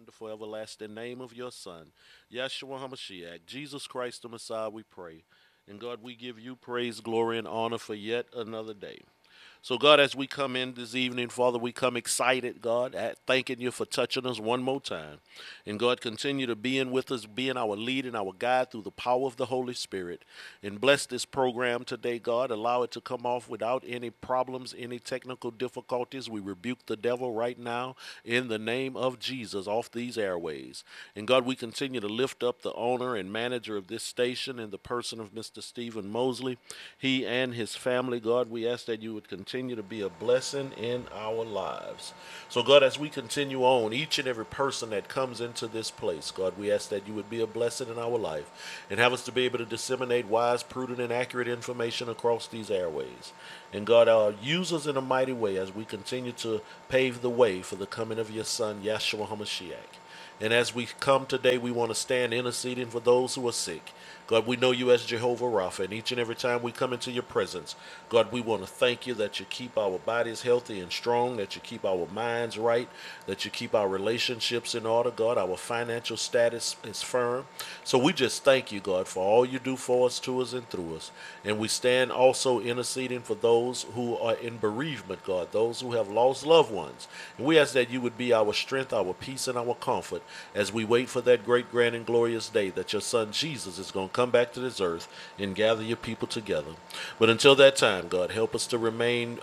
wonderful, everlasting name of your Son, Yeshua HaMashiach, Jesus Christ the Messiah, we pray. And God, we give you praise, glory, and honor for yet another day. So, God, as we come in this evening, Father, we come excited, God, at thanking you for touching us one more time. And God, continue to be in with us, being our lead and our guide through the power of the Holy Spirit. And bless this program today, God. Allow it to come off without any problems, any technical difficulties. We rebuke the devil right now in the name of Jesus off these airways. And God, we continue to lift up the owner and manager of this station in the person of Mr. Stephen Mosley. He and his family, God, we ask that you would continue to be a blessing in our lives. So, God, as we continue on, each and every person that comes into this place, God, we ask that you would be a blessing in our life and have us to be able to disseminate wise, prudent, and accurate information across these airways. And God, use us in a mighty way as we continue to pave the way for the coming of your Son, Yeshua HaMashiach. And as we come today, we want to stand interceding for those who are sick. God, we know you as Jehovah Rapha, and each and every time we come into your presence, God, we want to thank you that you keep our bodies healthy and strong, that you keep our minds right, that you keep our relationships in order, God. Our financial status is firm. So we just thank you, God, for all you do for us, to us, and through us. And we stand also interceding for those who are in bereavement, God, those who have lost loved ones. And we ask that you would be our strength, our peace, and our comfort as we wait for that great, grand, and glorious day that your Son Jesus is going to come back to this earth and gather your people together. But until that time, God, help us to remain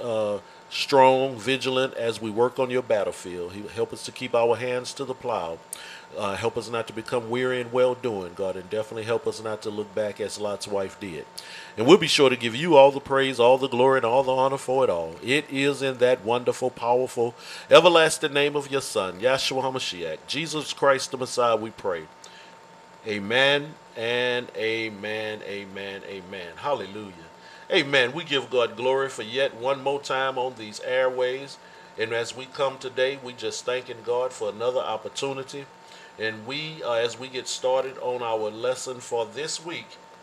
strong, vigilant as we work on your battlefield. Help us to keep our hands to the plow. Help us not to become weary in well doing, God, and definitely help us not to look back as Lot's wife did. And we'll be sure to give you all the praise, all the glory, and all the honor for it all. It is in that wonderful, powerful, everlasting name of your Son, Yeshua HaMashiach, Jesus Christ the Messiah, we pray. Amen and amen, amen, amen. Hallelujah. Amen. We give God glory for yet one more time on these airways. And as we come today, we just thanking God for another opportunity. And as we get started on our lesson for this week,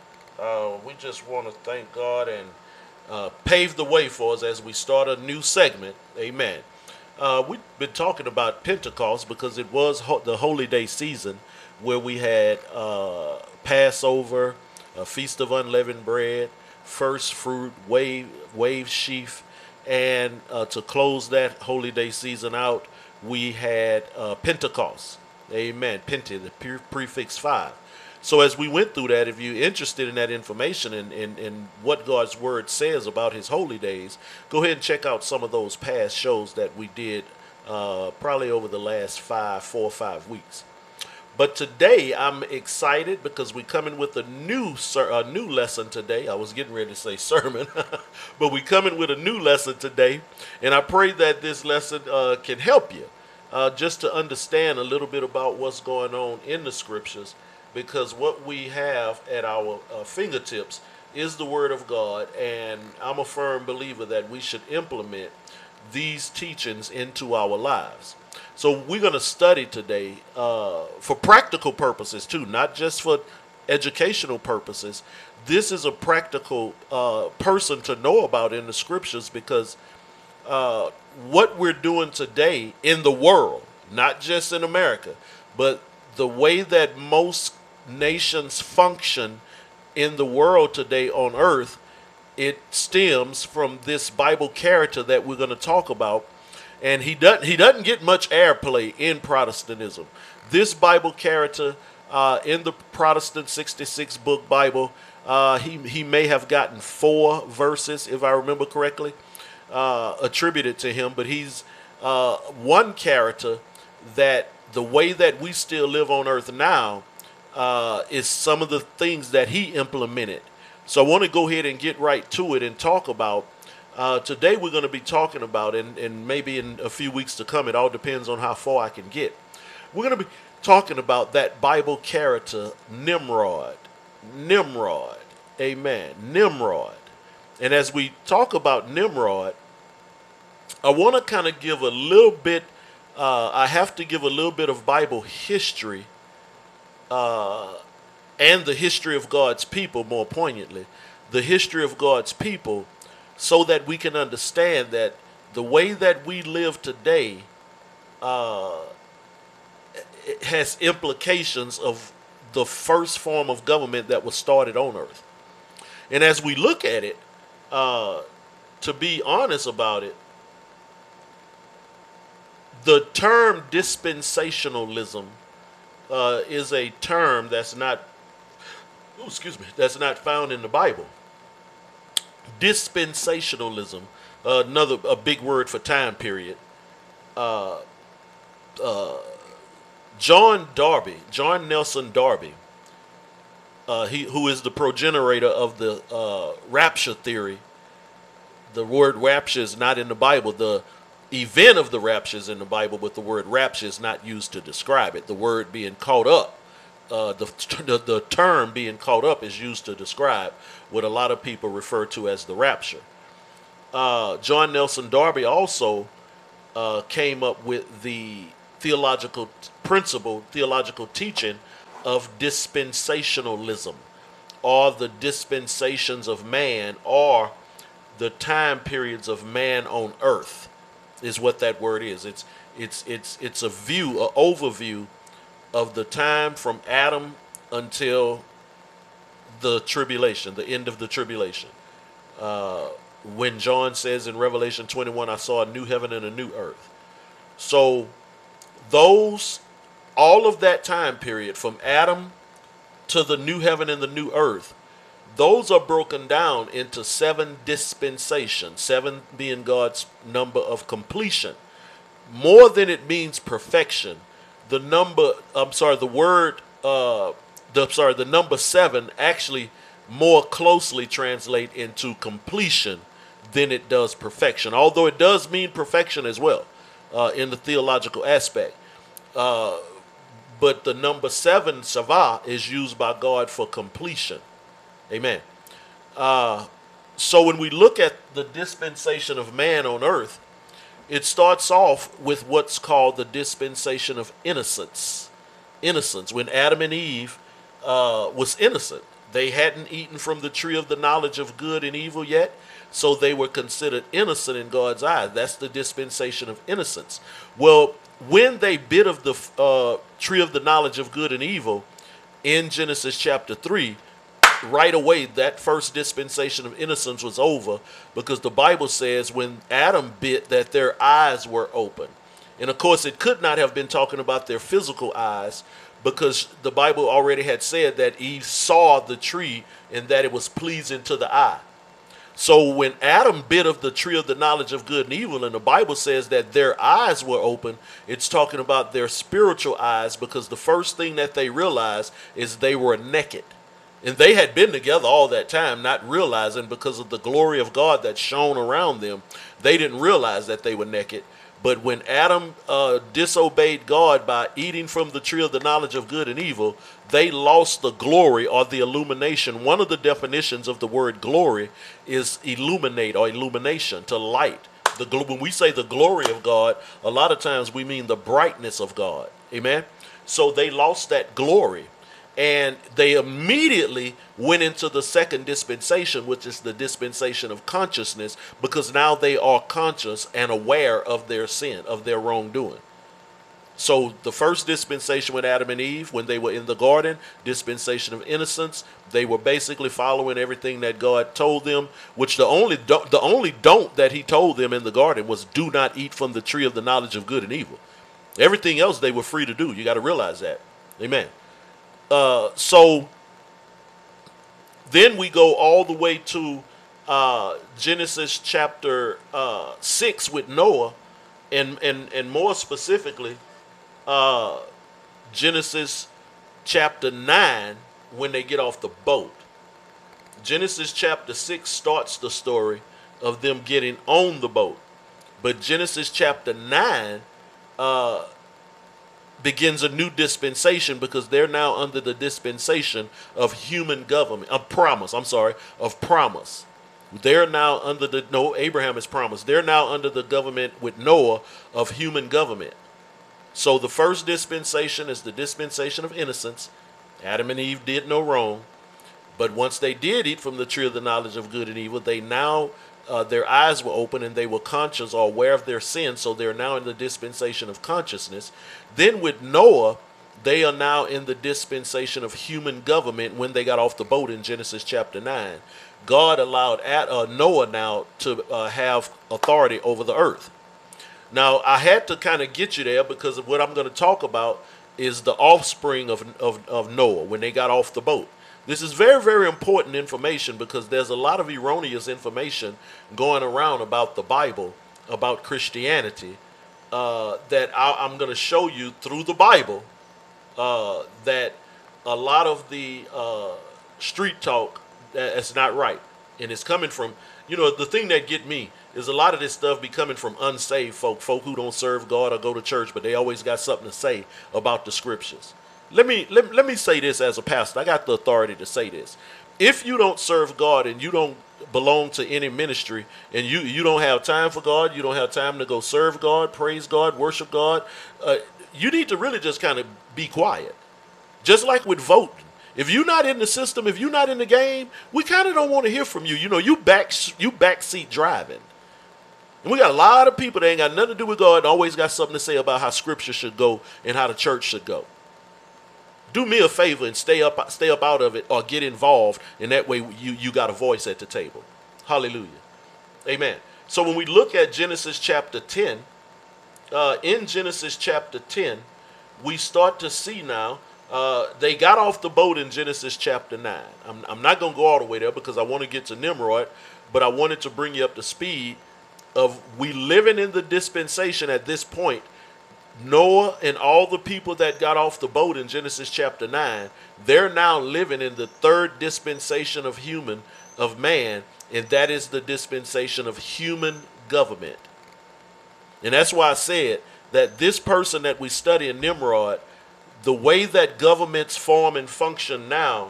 we just want to thank God and pave the way for us as we start a new segment. Amen. We've been talking about Pentecost because it was the holy day season where we had Passover, a Feast of Unleavened Bread, first fruit, wave sheaf, and to close that holy day season out, we had Pentecost. Amen. Pente, the prefix 5. So as we went through that, if you're interested in that information and what God's word says about his holy days, go ahead and check out some of those past shows that we did probably over the last 4 or 5 weeks. But today I'm excited because we're coming with a new lesson today. I was getting ready to say sermon, but we're coming with a new lesson today, and I pray that this lesson can help you just to understand a little bit about what's going on in the scriptures, because what we have at our fingertips is the Word of God, and I'm a firm believer that we should implement these teachings into our lives. So we're going to study today for practical purposes too, not just for educational purposes. This is a practical person to know about in the scriptures because uh, what we're doing today in the world, not just in America, but the way that most nations function in the world today on earth, it stems from this Bible character that we're going to talk about, and he doesn't get much airplay in Protestantism. This Bible character in the Protestant 66 book Bible, he may have gotten 4 verses if I remember correctly, attributed to him, but he's one character that the way that we still live on earth now is some of the things that he implemented. So I want to go ahead and get right to it and talk about. Today we're going to be talking about, and maybe in a few weeks to come, it all depends on how far I can get. We're going to be talking about that Bible character, Nimrod. Nimrod. Amen. Nimrod. And as we talk about Nimrod, I want to kind of give a little bit, I have to give a little bit of Bible history and the history of God's people, more poignantly, the history of God's people, so that we can understand that the way that we live today it has implications of the first form of government that was started on earth. And as we look at it, to be honest about it, the term dispensationalism is a term that's not, that's not found in the Bible. Dispensationalism, another a big word for time period. Uh, uh, John Nelson Darby, who is the progenitor of the rapture theory. The word rapture is not in the Bible. The event of the rapture is in the Bible, but the word rapture is not used to describe it. The word being caught up, the term being caught up is used to describe what a lot of people refer to as the rapture. John Nelson Darby also came up with the theological teaching of dispensationalism, or the dispensations of man, or the time periods of man on earth, is what that word is. It's a view, an overview of the time from Adam until the tribulation, the end of the tribulation. When John says in Revelation 21, I saw a new heaven and a new earth. So those, all of that time period from Adam to the new heaven and the new earth, those are broken down into 7 dispensations, 7 being God's number of completion. More than it means perfection, the number, the number 7 actually more closely translate into completion than it does perfection, although it does mean perfection as well in the theological aspect. But the number 7, Savah, is used by God for completion. Amen. So when we look at the dispensation of man on earth, it starts off with what's called the dispensation of innocence. Innocence. When Adam and Eve was innocent, they hadn't eaten from the tree of the knowledge of good and evil yet, so they were considered innocent in God's eyes. That's the dispensation of innocence. Well, when they bit of the tree of the knowledge of good and evil in Genesis chapter 3, right away that first dispensation of innocence was over, because the Bible says when Adam bit that their eyes were open. And of course it could not have been talking about their physical eyes, because the Bible already had said that Eve saw the tree and that it was pleasing to the eye. So when Adam bit of the tree of the knowledge of good and evil, and the Bible says that their eyes were open, it's talking about their spiritual eyes, because the first thing that they realized is they were naked. And they had been together all that time, not realizing, because of the glory of God that shone around them, they didn't realize that they were naked. But when Adam disobeyed God by eating from the tree of the knowledge of good and evil, they lost the glory or the illumination. One of the definitions of the word glory is illuminate or illumination, to light. When we say the glory of God, a lot of times we mean the brightness of God. Amen? So they lost that glory. And they immediately went into the second dispensation, which is the dispensation of consciousness, because now they are conscious and aware of their sin, of their wrongdoing. So the first dispensation with Adam and Eve, when they were in the garden, dispensation of innocence, they were basically following everything that God told them, which the only don't that he told them in the garden was do not eat from the tree of the knowledge of good and evil. Everything else they were free to do. You got to realize that. Amen. So then we go all the way to Genesis chapter 6 with Noah, and more specifically Genesis chapter 9 when they get off the boat. Genesis chapter 6 starts the story of them getting on the boat, but Genesis chapter 9 begins a new dispensation, because they're now under the dispensation of human government, of promise. They're now under Abraham is promised. They're now under the government with Noah of human government. So the first dispensation is the dispensation of innocence. Adam and Eve did no wrong. But once they did eat from the tree of the knowledge of good and evil, they now, their eyes were open and they were conscious or aware of their sin. So they're now in the dispensation of consciousness. Then with Noah, They are now in the dispensation of human government when they got off the boat in Genesis chapter 9. God allowed Noah now to have authority over the earth. Now, I had to kind of get you there because of what I'm going to talk about is the offspring of Noah when they got off the boat. This is very, very important information because there's a lot of erroneous information going around about the Bible, about Christianity, that I'm going to show you through the Bible, that a lot of the street talk that's not right, and it's coming from, the thing that get me is a lot of this stuff be coming from unsaved folk who don't serve God or go to church, but they always got something to say about the scriptures. Let me say this as a pastor. I got the authority to say this. If you don't serve God and you don't belong to any ministry and you don't have time for God, you don't have time to go serve God, praise God, worship God, you need to really just kind of be quiet. Just like with voting. If you're not in the system, if you're not in the game, we kind of don't want to hear from you. You backseat driving. And we got a lot of people that ain't got nothing to do with God and always got something to say about how scripture should go and how the church should go. Do me a favor and stay up out of it or get involved, and that way you got a voice at the table. Hallelujah. Amen. So when we look at Genesis chapter 10, in Genesis chapter 10, we start to see now, they got off the boat in Genesis chapter 9. I'm not going to go all the way there because I want to get to Nimrod, but I wanted to bring you up to speed of we living in the dispensation at this point. Noah and all the people that got off the boat in Genesis chapter 9, they're now living in the third dispensation of man, and that is the dispensation of human government. And that's why I said that this person that we study in Nimrod, the way that governments form and function now,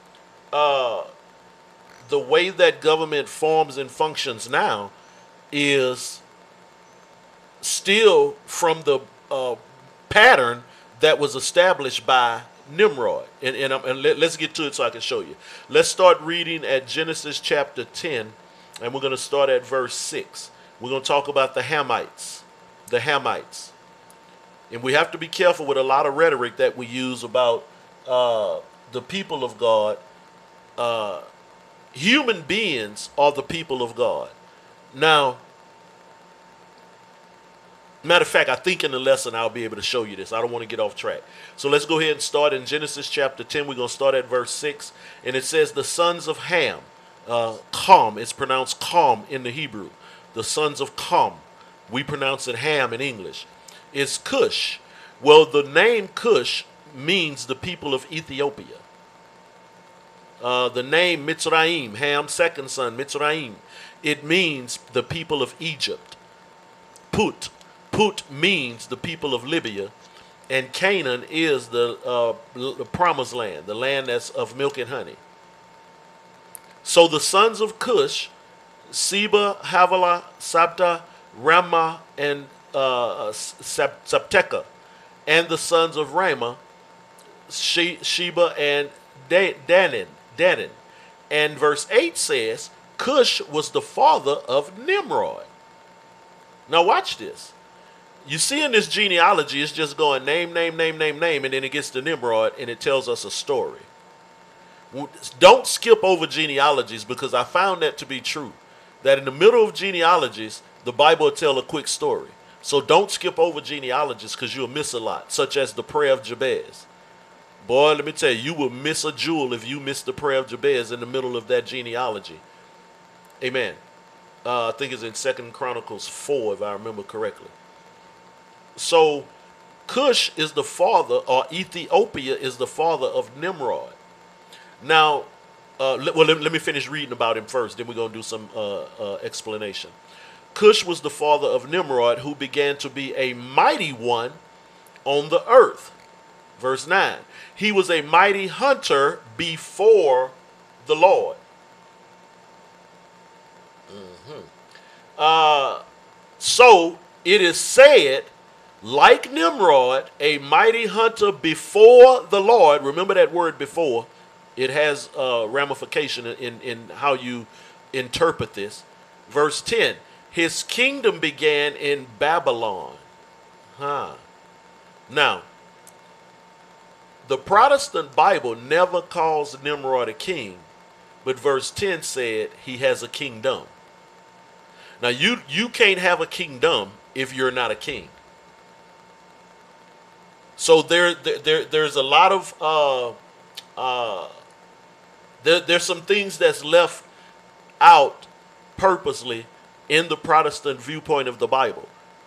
the way that government forms and functions now is still from the pattern that was established by Nimrod. And let's get to it so I can show you. Let's start reading at Genesis chapter 10, and we're going to start at verse 6. We're going to talk about the Hamites. The Hamites. And we have to be careful with a lot of rhetoric that we use about the people of God. Human beings are the people of God. Now, matter of fact, I think in the lesson I'll be able to show you this. I don't want to get off track. So let's go ahead and start in Genesis chapter 10. We're going to start at verse 6. And it says, the sons of Ham, Ham, it's pronounced Kam in the Hebrew. The sons of Kam, we pronounce it Ham in English, is Cush. Well, the name Cush means the people of Ethiopia. The name Mitzrayim, Ham's second son, Mitzrayim, it means the people of Egypt. Put means the people of Libya, and Canaan is the promised land, the land that's of milk and honey. So the sons of Cush, Seba, Havilah, Sabta, Ramah, and Sabteka, and the sons of Ramah, Sheba and Danin. And verse 8 says, Cush was the father of Nimrod. Now watch this. You see in this genealogy, it's just going name, and then it gets to Nimrod, and it tells us a story. Don't skip over genealogies, because I found that to be true. That in the middle of genealogies, the Bible will tell a quick story. So don't skip over genealogies, because you'll miss a lot, such as the prayer of Jabez. Boy, let me tell you, you will miss a jewel if you miss the prayer of Jabez in the middle of that genealogy. Amen. I think it's in 2 Chronicles 4, if I remember correctly. So Cush is the father, or Ethiopia is the father of Nimrod. Now, let me finish reading about him first, then we're going to do some explanation. Cush was the father of Nimrod, who began to be a mighty one on the earth. Verse 9. He was a mighty hunter before the Lord. So it is said, like Nimrod, a mighty hunter before the Lord. Remember that word before. It has ramification in how you interpret this. Verse 10. His kingdom began in Babylon. Now, The Protestant Bible never calls Nimrod a king, but verse 10 said he has a kingdom. Now you can't have a kingdom if you're not a king. So there's a lot of there's some things that's left out purposely in the Protestant viewpoint of the Bible.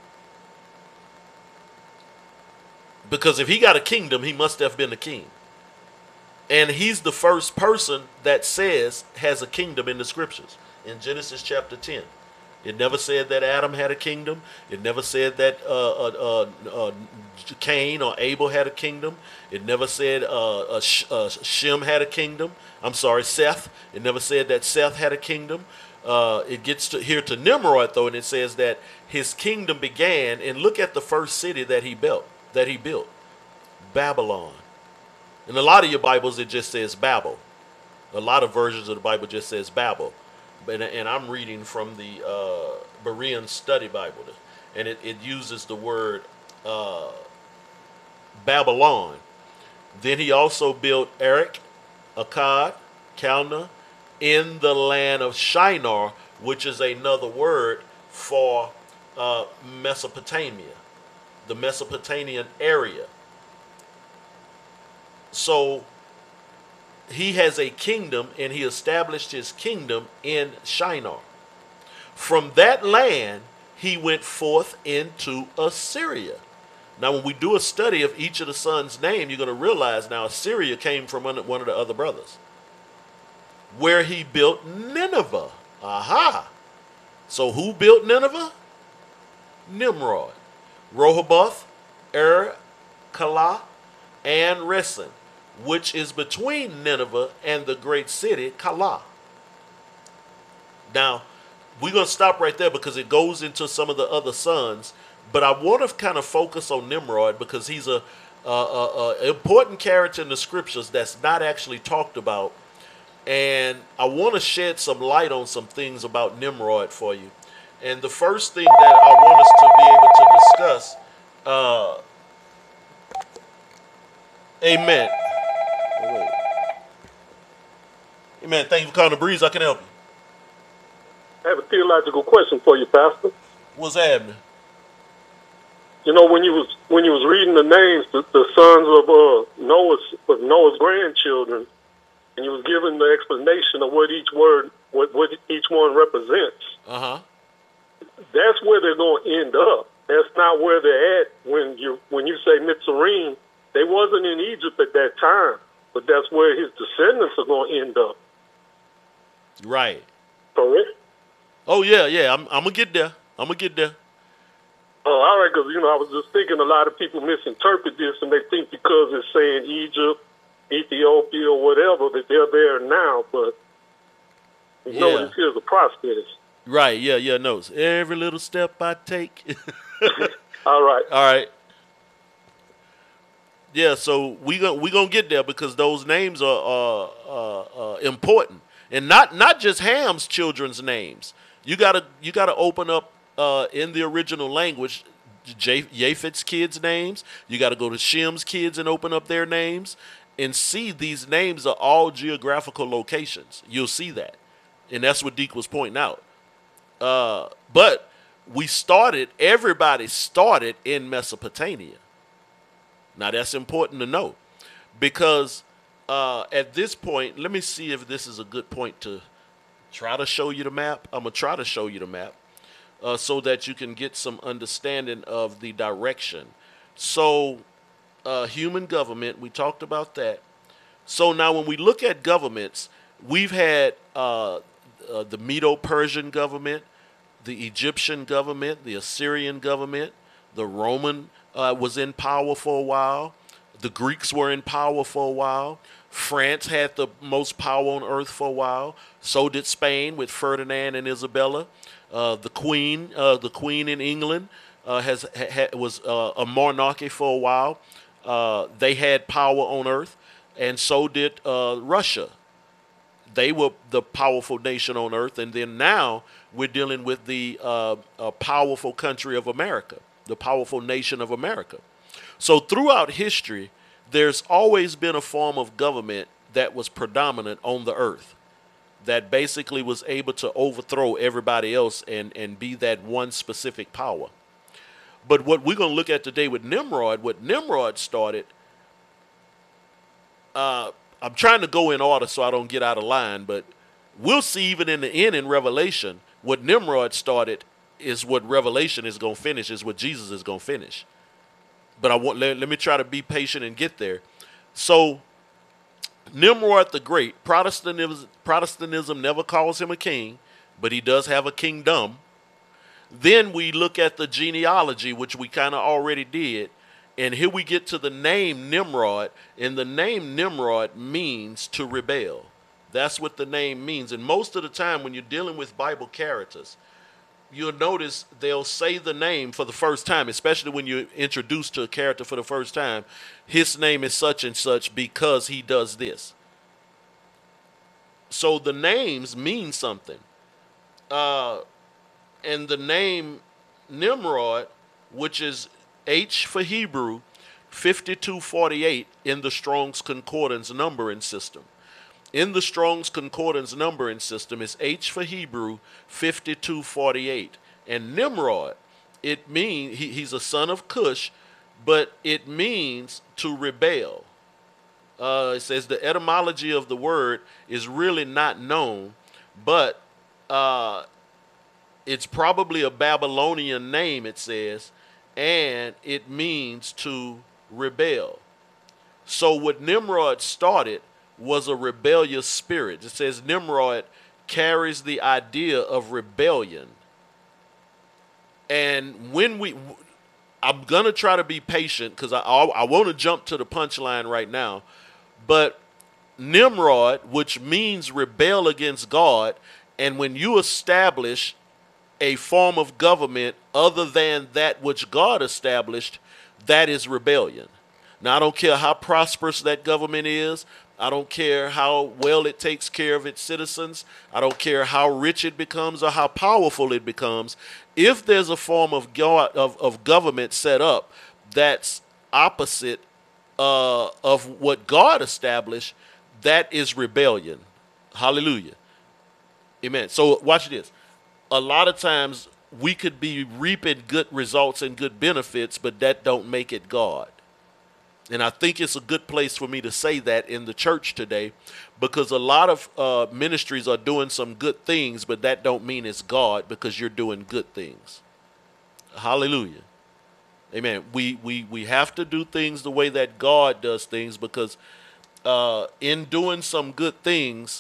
Because if he got a kingdom, he must have been a king. And he's the first person that says has a kingdom in the scriptures in Genesis chapter 10. It never said that Adam had a kingdom. It never said that Cain or Abel had a kingdom. It never said Shem had a kingdom. I'm sorry, Seth. It never said that Seth had a kingdom. It gets to here to Nimrod though, and it says that his kingdom began. And look at the first city that he built. Babylon. In a lot of your Bibles, it just says Babel. A lot of versions of the Bible just says Babel. And I'm reading from the Berean Study Bible. And it uses the word Babylon. Then he also built Erech, Akkad, Calneh in the land of Shinar, which is another word for Mesopotamia, the Mesopotamian area. So he has a kingdom, and he established his kingdom in Shinar. From that land, he went forth into Assyria. Now, when we do a study of each of the sons' name, you're going to realize now Assyria came from one of the other brothers, where he built Nineveh. Aha! So who built Nineveh? Nimrod. Rehoboth, Kalah, and Resen, which is between Nineveh and the great city, Kalah. Now, we're going to stop right there because it goes into some of the other sons, but I want to kind of focus on Nimrod because he's a important character in the scriptures that's not actually talked about, and I want to shed some light on some things about Nimrod for you. And the first thing that I want us to be able to discuss, amen. Oh, wait. Amen. Thank you for calling the breeze. I can help you. I have a theological question for you, Pastor. What's happening? You know, when you was reading the names, the sons of Noah's grandchildren, and you was giving the explanation of what each one represents. That's where they're going to end up. That's not where they're at when you say Mitzrayim. They wasn't in Egypt at that time, but that's where his descendants are going to end up. Right. Correct? Oh yeah. I'm gonna get there. Oh, all right, because I was just thinking a lot of people misinterpret this and they think because it's saying Egypt, Ethiopia, or whatever that they're there now, but this is a process. Right. Yeah. No. Every little step I take. All right. Yeah. So we gonna get there because those names are important, and not just Ham's children's names. You gotta open up in the original language Japheth's kids' names. You got to go to Shem's kids and open up their names and see these names are all geographical locations. You'll see that, and that's what Deke was pointing out. But everybody started in Mesopotamia. Now that's important to know because at this point, let me see if this is a good point to try to show you the map. I'm going to try to show you the map so that you can get some understanding of the direction. So human government, we talked about that. So now when we look at governments, we've had the Medo-Persian government, the Egyptian government, the Assyrian government, the Roman was in power for a while. The Greeks were in power for a while. France had the most power on earth for a while. So did Spain with Ferdinand and Isabella. The Queen in England was a monarchy for a while. They had power on earth, and so did Russia. They were the powerful nation on earth, and then now we're dealing with the powerful country of America, the powerful nation of America. So throughout history, there's always been a form of government that was predominant on the earth, that basically was able to overthrow everybody else and be that one specific power. But what we're going to look at today with Nimrod, what Nimrod started, I'm trying to go in order so I don't get out of line, but we'll see even in the end in Revelation, what Nimrod started is what Revelation is going to finish, is what Jesus is going to finish. But let me try to be patient and get there. So Nimrod the Great, Protestantism never calls him a king, but he does have a kingdom. Then we look at the genealogy, which we kind of already did. And here we get to the name Nimrod. And the name Nimrod means to rebel. That's what the name means. And most of the time when you're dealing with Bible characters, you'll notice they'll say the name for the first time, especially when you're introduced to a character for the first time. His name is such and such because he does this. So the names mean something. And the name Nimrod, which is H for Hebrew, 5248 in the Strong's Concordance numbering system. In the Strong's Concordance numbering system is H for Hebrew, 5248. And Nimrod, it means he's a son of Cush, but it means to rebel. It says the etymology of the word is really not known, but it's probably a Babylonian name, it says, and it means to rebel. So what Nimrod started was a rebellious spirit. It says Nimrod carries the idea of rebellion. And I'm going to try to be patient because I want to jump to the punchline right now. But Nimrod, which means rebel against God, and when you establish a form of government other than that which God established, that is rebellion. Now, I don't care how prosperous that government is. I don't care how well it takes care of its citizens. I don't care how rich it becomes or how powerful it becomes. If there's a form of government set up that's opposite of what God established, that is rebellion. Hallelujah. Amen. So watch this. A lot of times we could be reaping good results and good benefits, but that don't make it God. And I think it's a good place for me to say that in the church today, because a lot of ministries are doing some good things, but that don't mean it's God because you're doing good things. Hallelujah. Amen. We have to do things the way that God does things, because in doing some good things,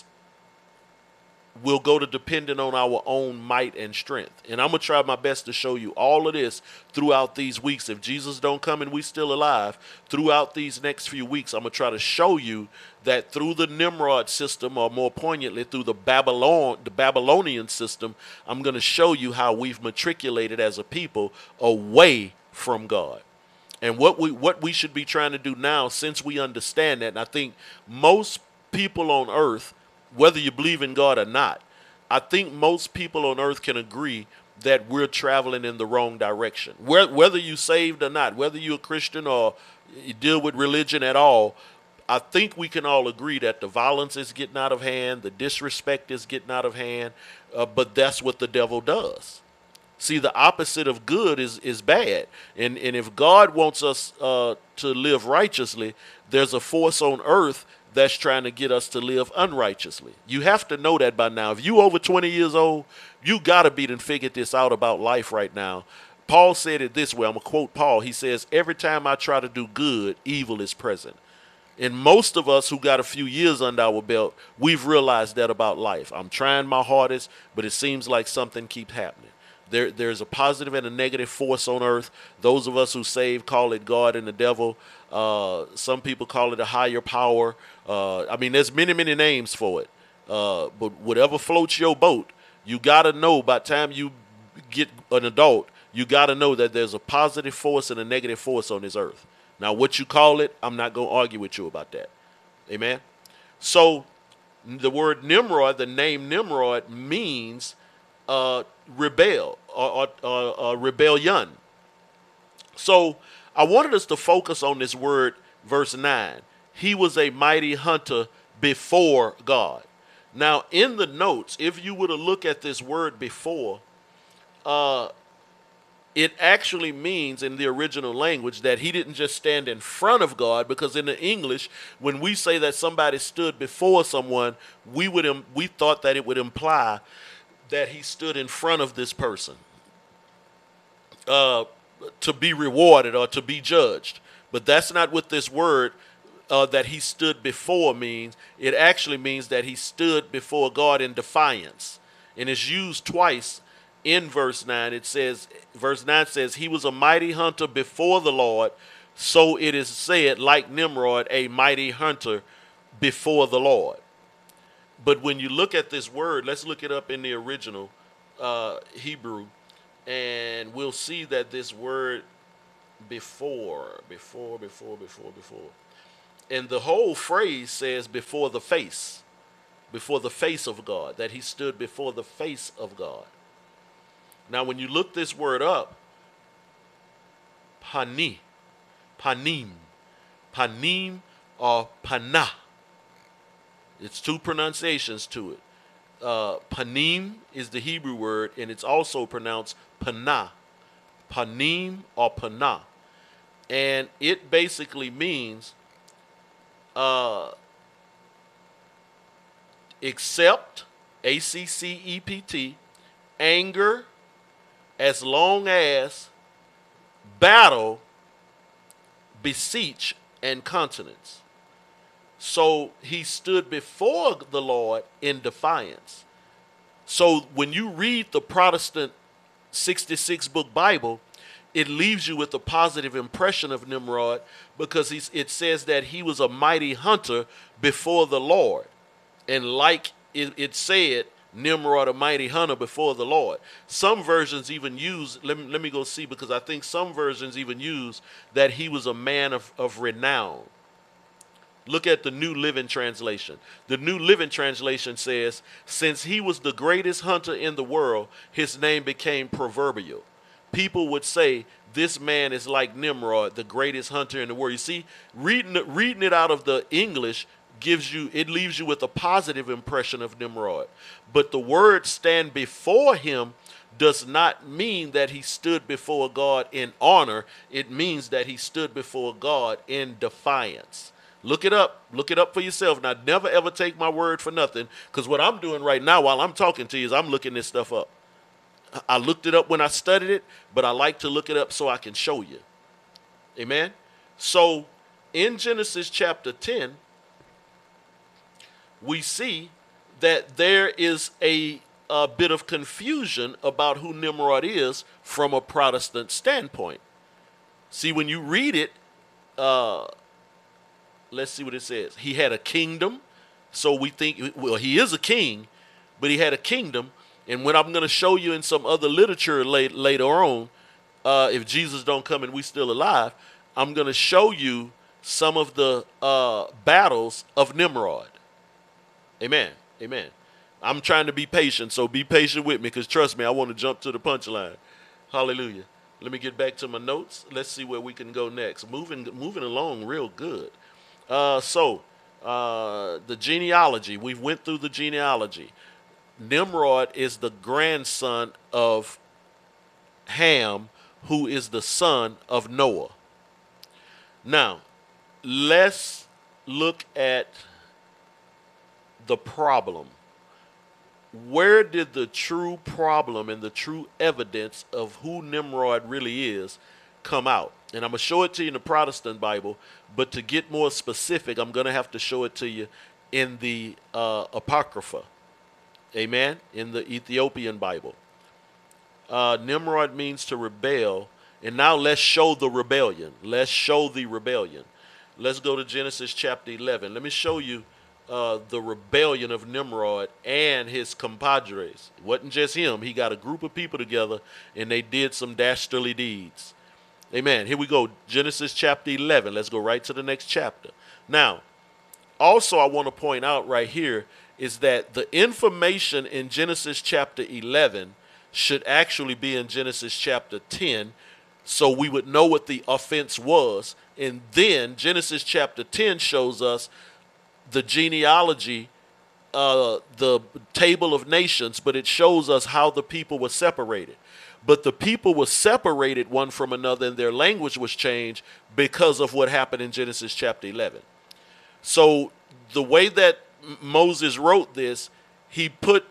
we'll go to depending on our own might and strength. And I'm going to try my best to show you all of this throughout these weeks. If Jesus don't come and we still alive, throughout these next few weeks, I'm going to try to show you that through the Nimrod system, or more poignantly, through the Babylonian system, I'm going to show you how we've matriculated as a people away from God. And what we should be trying to do now, since we understand that, and I think most people on earth, whether you believe in God or not, I think most people on earth can agree that we're traveling in the wrong direction. Whether you saved or not, whether you're a Christian or you deal with religion at all, I think we can all agree that the violence is getting out of hand, the disrespect is getting out of hand, but that's what the devil does. See, the opposite of good is bad. And if God wants us to live righteously, there's a force on earth that's trying to get us to live unrighteously. You have to know that by now. If you over 20 years old, you got to be done figured this out about life right now. Paul said it this way. I'm going to quote Paul. He says, every time I try to do good, evil is present. And most of us who got a few years under our belt, we've realized that about life. I'm trying my hardest, but it seems like something keeps happening. There's a positive and a negative force on earth. Those of us who save call it God and the devil. Some people call it a higher power. There's many, many names for it. But whatever floats your boat, you got to know by the time you get an adult, you got to know that there's a positive force and a negative force on this earth. Now, what you call it, I'm not going to argue with you about that. Amen? So, the word Nimrod, the name Nimrod, means rebel or rebellion. So I wanted us to focus on this word verse 9. He was a mighty hunter before God. Now, in the notes, if you were to look at this word before, it actually means in the original language that he didn't just stand in front of God, because in the English, when we say that somebody stood before someone, we thought that it would imply that he stood in front of this person to be rewarded or to be judged. But that's not what this word that he stood before means. It actually means that he stood before God in defiance. And it's used twice in verse 9. It says, verse 9 says, he was a mighty hunter before the Lord. So it is said, like Nimrod, a mighty hunter before the Lord. But when you look at this word, let's look it up in the original Hebrew, and we'll see that this word before, and the whole phrase says before the face of God, that he stood before the face of God. Now, when you look this word up, panim or panah, it's two pronunciations to it. Panim is the Hebrew word, and it's also pronounced panah, panim or panah, and it basically means accept, ACCEPT, anger, as long as, battle, beseech, and continence. So he stood before the Lord in defiance. So when you read the Protestant 66 book Bible, it leaves you with a positive impression of Nimrod, because it says that he was a mighty hunter before the Lord. And like it said, Nimrod, a mighty hunter before the Lord. Some versions even use, let me go see, because I think some versions even use that he was a man of renown. Look at the New Living Translation. The New Living Translation says, since he was the greatest hunter in the world, his name became proverbial. People would say, this man is like Nimrod, the greatest hunter in the world. You see, reading it out of the English leaves you with a positive impression of Nimrod. But the word stand before him does not mean that he stood before God in honor. It means that he stood before God in defiance. Look it up for yourself. Now, never ever take my word for nothing, because what I'm doing right now while I'm talking to you is I'm looking this stuff up. I looked it up when I studied it, but I like to look it up so I can show you. Amen? So in Genesis chapter 10, we see that there is a bit of confusion about who Nimrod is from a Protestant standpoint. See, when you read it, let's see what it says. He had a kingdom. So we think, well, he is a king, but he had a kingdom. And when I'm going to show you in some other literature later on, if Jesus don't come and we still alive, I'm going to show you some of the battles of Nimrod. Amen. Amen. I'm trying to be patient, so be patient with me, because trust me, I want to jump to the punchline. Hallelujah. Let me get back to my notes. Let's see where we can go next. Moving along real good. The genealogy. We went through the genealogy. Nimrod is the grandson of Ham, who is the son of Noah. Now, let's look at the problem. Where did the true problem and the true evidence of who Nimrod really is come out? And I'm going to show it to you in the Protestant Bible, but to get more specific, I'm going to have to show it to you in the Apocrypha. Amen? In the Ethiopian Bible. Nimrod means to rebel. And now let's show the rebellion. Let's show the rebellion. Let's go to Genesis chapter 11. Let me show you the rebellion of Nimrod and his compadres. It wasn't just him. He got a group of people together, and they did some dastardly deeds. Amen. Here we go. Genesis chapter 11. Let's go right to the next chapter. Now, also I want to point out right here is that the information in Genesis chapter 11 should actually be in Genesis chapter 10, so we would know what the offense was. And then Genesis chapter 10 shows us the genealogy, the table of nations, but it shows us how the people were separated. But the people were separated one from another, and their language was changed because of what happened in Genesis chapter 11. So the way that Moses wrote this, he put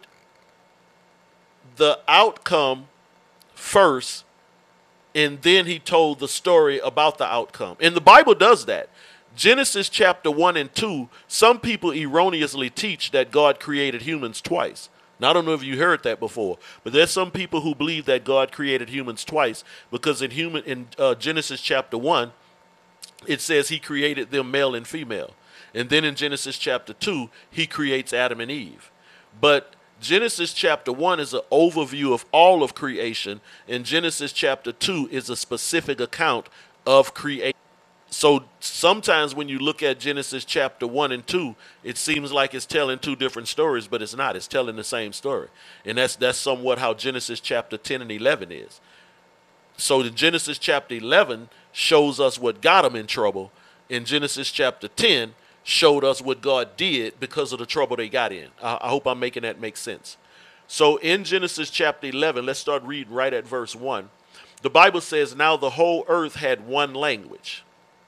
the outcome first, and then he told the story about the outcome. And the Bible does that. Genesis chapter 1 and 2, some people erroneously teach that God created humans twice. Now, I don't know if you heard that before, but there's some people who believe that God created humans twice, because in Genesis chapter 1, it says he created them male and female. And then in Genesis chapter 2, he creates Adam and Eve. But Genesis chapter 1 is an overview of all of creation, and Genesis chapter 2 is a specific account of creation. So sometimes when you look at Genesis chapter 1 and 2, it seems like it's telling two different stories, but it's not. It's telling the same story. And that's somewhat how Genesis chapter 10 and 11 is. So the Genesis chapter 11 shows us what got them in trouble. In Genesis chapter 10 showed us what God did because of the trouble they got in. I hope I'm making that make sense. So in Genesis chapter 11, let's start reading right at verse 1. The Bible says, now the whole earth had one language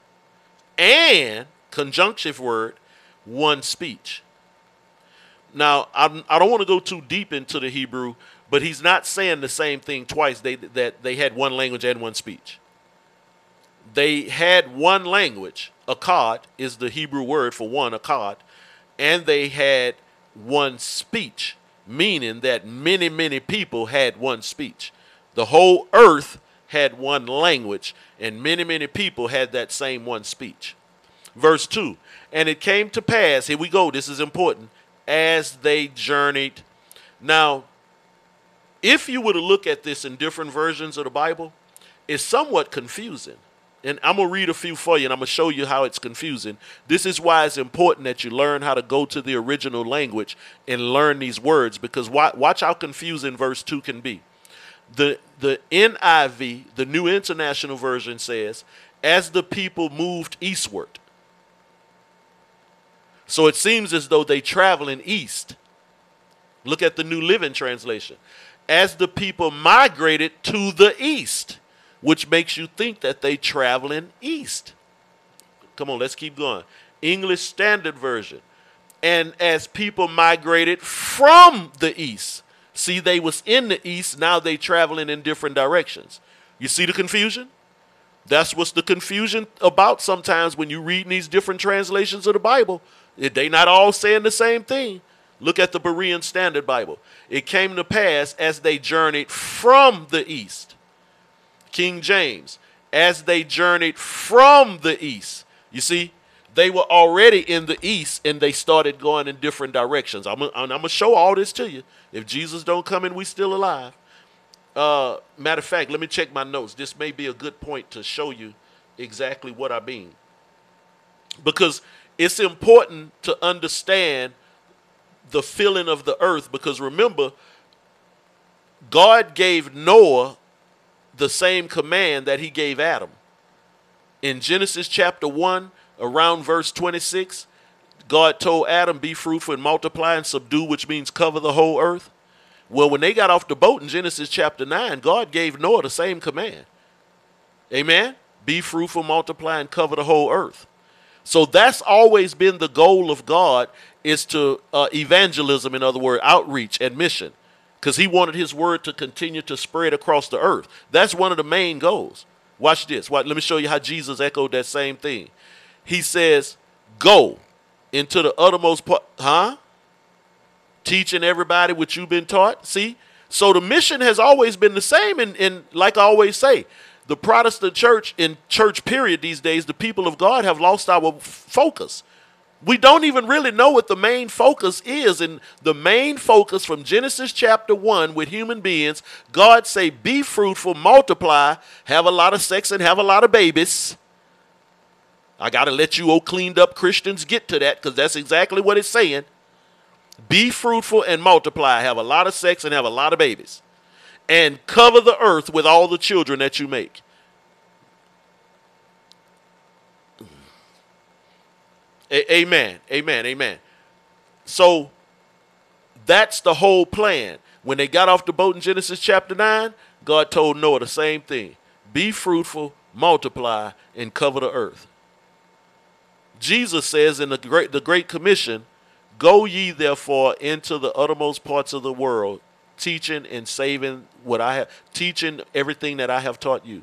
and, conjunctive word, one speech. Now, I don't want to go too deep into the Hebrew, but he's not saying the same thing twice, that they had one language and one speech. They had one language. Akkad is the Hebrew word for one, akkad. And they had one speech, meaning that many, many people had one speech. The whole earth had one language, and many, many people had that same one speech. Verse 2, and it came to pass, here we go, this is important, as they journeyed. Now, if you were to look at this in different versions of the Bible, it's somewhat confusing. And I'm going to read a few for you, and I'm going to show you how it's confusing. This is why it's important that you learn how to go to the original language and learn these words, because watch how confusing verse 2 can be. The NIV, the New International Version, says, as the people moved eastward. So it seems as though they traveling east. Look at the New Living Translation. As the people migrated to the east, which makes you think that they traveling east. Come on, let's keep going. English Standard Version. And as people migrated from the east. See, they was in the east, now they traveling in different directions. You see the confusion? That's what's the confusion about sometimes when you read these different translations of the Bible. They not all saying the same thing. Look at the Berean Standard Bible. It came to pass as they journeyed from the east. King James, as they journeyed from the east. You see, they were already in the east and they started going in different directions. I'm going to show all this to you. If Jesus don't come in, we still alive. Matter of fact, let me check my notes. This may be a good point to show you exactly what I mean. Because it's important to understand the filling of the earth, because remember, God gave Noah the same command that he gave Adam. In Genesis chapter 1, around verse 26, God told Adam, be fruitful and multiply and subdue, which means cover the whole earth. Well, when they got off the boat in Genesis chapter 9, God gave Noah the same command. Amen? Be fruitful, multiply, and cover the whole earth. So that's always been the goal of God, is to evangelism, in other words, outreach and mission, because he wanted his word to continue to spread across the earth. That's one of the main goals. Watch this. Let me show you how Jesus echoed that same thing. He says, go into the uttermost part, teaching everybody what you've been taught. See? So the mission has always been the same. And like I always say, the Protestant church, in church period these days, the people of God have lost our focus. We don't even really know what the main focus is. And the main focus from Genesis chapter 1 with human beings, God say, be fruitful, multiply, have a lot of sex, and have a lot of babies. I got to let you old cleaned up Christians get to that, because that's exactly what it's saying. Be fruitful and multiply, have a lot of sex, and have a lot of babies. And cover the earth with all the children that you make. Amen. Amen. Amen. So that's the whole plan. When they got off the boat in Genesis chapter 9, God told Noah the same thing. Be fruitful, multiply, and cover the earth. Jesus says in the Great Commission, go ye therefore into the uttermost parts of the world, teaching and saving teaching everything that I have taught you.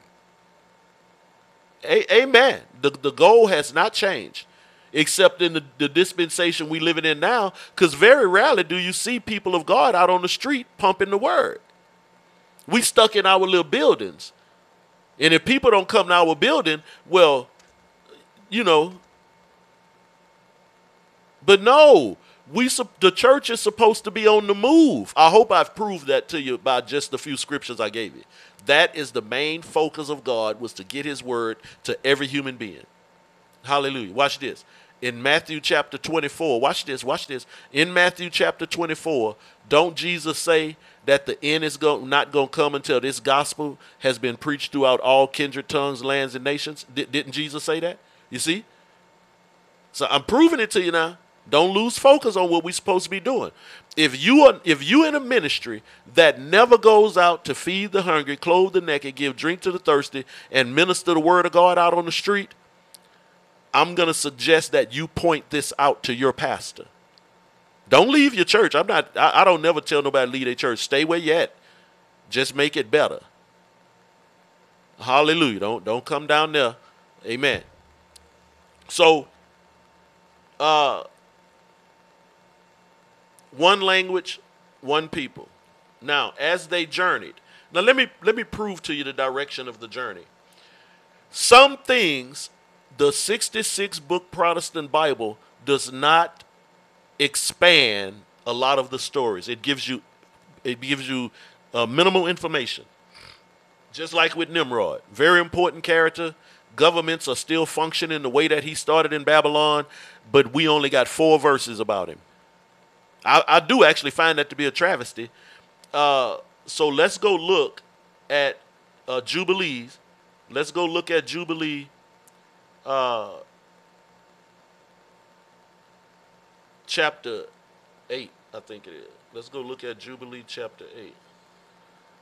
Amen. The goal has not changed, except in the dispensation we living in now, because very rarely do you see people of God out on the street pumping the word. We stuck in our little buildings. And if people don't come to our building, well, you know, but no, the church is supposed to be on the move. I hope I've proved that to you by just the few scriptures I gave you. That is the main focus of God, was to get his word to every human being. Hallelujah. Watch this. In Matthew chapter 24, watch this. In Matthew chapter 24, don't Jesus say that the end is not going to come until this gospel has been preached throughout all kindred tongues, lands, and nations? Didn't Jesus say that? You see? So I'm proving it to you now. Don't lose focus on what we're supposed to be doing. If you in a ministry that never goes out to feed the hungry, clothe the naked, give drink to the thirsty, and minister the word of God out on the street, I'm going to suggest that you point this out to your pastor. Don't leave your church. I don't never tell nobody to leave their church. Stay where you at. Just make it better. Hallelujah. Don't come down there. Amen. So, one language, one people. Now, as they journeyed. Now let me prove to you the direction of the journey. Some things the 66 book Protestant Bible does not expand a lot of the stories. It gives you minimal information. Just like with Nimrod, very important character. Governments are still functioning the way that he started in Babylon, but we only got 4 verses about him. I do actually find that to be a travesty. So let's go look at Jubilees. Let's go look at Jubilee chapter 8, I think it is. Let's go look at Jubilee chapter 8.